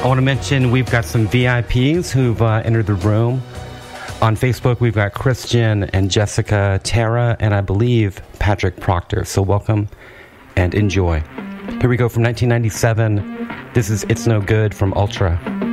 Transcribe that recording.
I want to mention we've got some VIPs who've entered the room. On Facebook, we've got Christian and Jessica, Tara, and I believe Patrick Proctor. So welcome and enjoy. Here we go from 1997. This is It's No Good from Ultra.